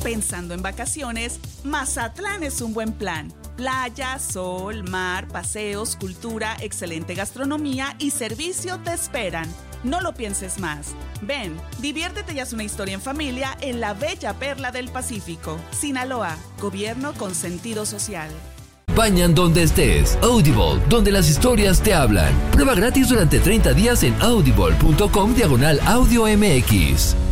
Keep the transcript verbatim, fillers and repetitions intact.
Pensando en vacaciones, Mazatlán es un buen plan. Playa, sol, mar, paseos, cultura, excelente gastronomía y servicio te esperan. No lo pienses más. Ven, diviértete y haz una historia en familia en la bella perla del Pacífico. Sinaloa, gobierno con sentido social. Bañan donde estés. Audible, donde las historias te hablan. Prueba gratis durante treinta días en audible punto com diagonal audio M X.